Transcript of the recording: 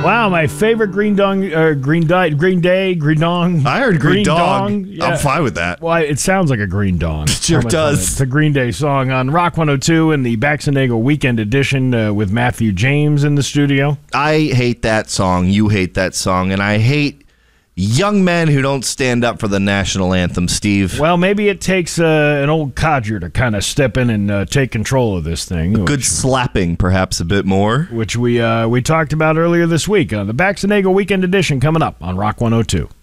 Wow, my favorite Green Day, Green Dong. I heard Green Dong. Yeah. I'm fine with that. Well, it sounds like a Green Dong. It sure does. It's a Green Day song on Rock 102 in the Baxenegel Weekend Edition with Matthew James in the studio. I hate that song. You hate that song. And I hate young men who don't stand up for the national anthem, Steve. Well, maybe it takes an old codger to kind of step in and take control of this thing. Good slapping, perhaps a bit more. Which we talked about earlier this week. The Baxenegel Weekend Edition coming up on Rock 102.